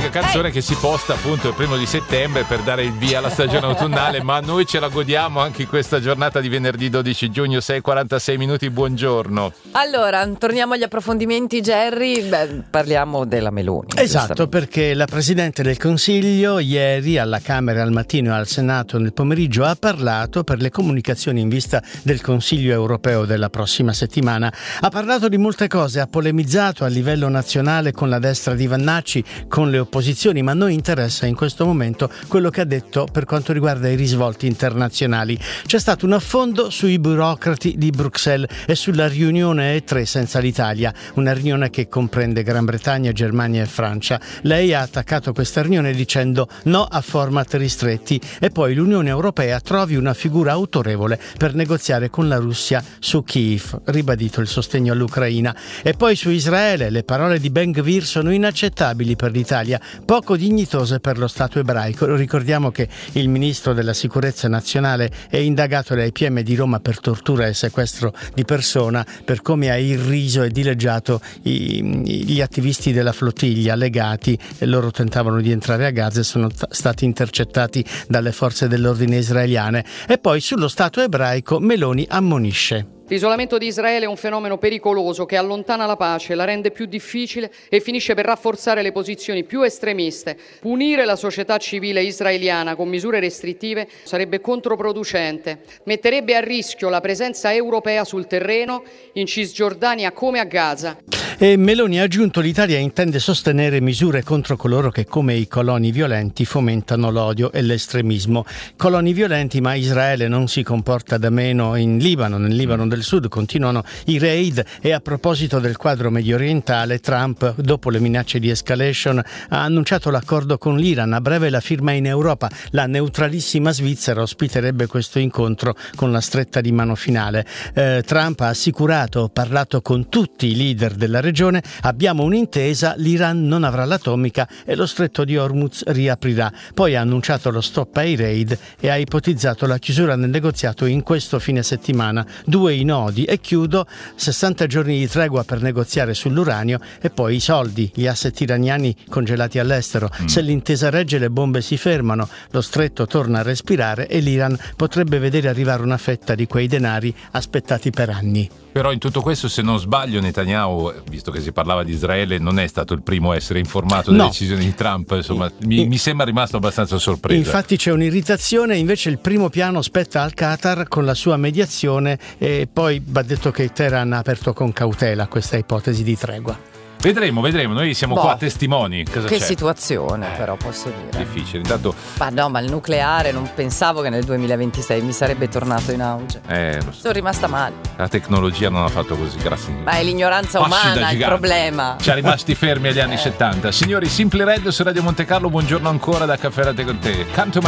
canzone che si posta appunto il 1° di settembre per dare il via alla stagione autunnale, ma noi ce la godiamo anche in questa giornata di venerdì 12 giugno, 6:46 minuti. Buongiorno. Allora, torniamo agli approfondimenti, Gerry. Parliamo della Meloni. Esatto, perché la Presidente del Consiglio ieri alla Camera al mattino e al Senato nel pomeriggio ha parlato per le comunicazioni in vista del Consiglio europeo della prossima settimana. Ha parlato di molte cose, ha polemizzato a livello nazionale con la destra di Vannacci, con le opposizioni, ma a noi interessa in questo momento quello che ha detto per quanto riguarda i risvolti internazionali. C'è stato un affondo sui burocrati di Bruxelles e sulla riunione E3 senza l'Italia, una riunione che comprende Gran Bretagna, Germania e Francia. Lei ha attaccato questa riunione dicendo no a format ristretti e poi l'Unione Europea trovi una figura autorevole per negoziare con la Russia su Kiev, ribadito il sostegno all'Ucraina. E poi su Israele le parole di Ben Gvir sono inaccettabili per l'Italia, poco dignitose per lo Stato ebraico. Ricordiamo che il ministro della sicurezza nazionale è indagato dai PM di Roma per tortura e sequestro di persona per come ha irriso e dileggiato gli attivisti della flottiglia legati, e loro tentavano di entrare a Gaza e sono stati intercettati dalle forze dell'ordine israeliane. E poi sullo Stato ebraico Meloni ammonisce. L'isolamento di Israele è un fenomeno pericoloso che allontana la pace, la rende più difficile e finisce per rafforzare le posizioni più estremiste. Punire la società civile israeliana con misure restrittive sarebbe controproducente, metterebbe a rischio la presenza europea sul terreno in Cisgiordania come a Gaza. E Meloni ha aggiunto: l'Italia intende sostenere misure contro coloro che, come i coloni violenti, fomentano l'odio e l'estremismo. Coloni violenti, ma Israele non si comporta da meno nel Libano del Sud continuano i raid. E a proposito del quadro medio orientale, Trump, dopo le minacce di escalation, ha annunciato l'accordo con l'Iran, a breve la firma in Europa. La neutralissima Svizzera ospiterebbe questo incontro con la stretta di mano finale. Trump ha assicurato, parlato con tutti i leader della regione, abbiamo un'intesa, l'Iran non avrà l'atomica e lo stretto di Hormuz riaprirà. Poi ha annunciato lo stop ai raid e ha ipotizzato la chiusura del negoziato in questo fine settimana. 2 i nodi e chiudo: 60 giorni di tregua per negoziare sull'uranio e poi i soldi, gli asset iraniani congelati all'estero. Se l'intesa regge, le bombe si fermano, lo stretto torna a respirare e l'Iran potrebbe vedere arrivare una fetta di quei denari aspettati per anni. Però in tutto questo, se non sbaglio, Netanyahu, visto che si parlava di Israele, non è stato il primo a essere informato delle decisioni di Trump. Insomma, mi sembra rimasto abbastanza sorpreso. Infatti c'è un'irritazione, invece il primo piano spetta al Qatar con la sua mediazione, e poi va detto che Teheran ha aperto con cautela questa ipotesi di tregua. Vedremo, noi siamo qua testimoni. Cosa che c'è? Situazione, però posso dire. Difficile, intanto. Ma il nucleare non pensavo che nel 2026 mi sarebbe tornato in auge. Lo so. Sono rimasta male. La tecnologia non ha fatto così, grazie. Ma è l'ignoranza umana il problema. Ci ha rimasti fermi agli anni 70. Signori, Simply Red su Radio Monte Carlo, buongiorno ancora da Caffè Latte con te. Canto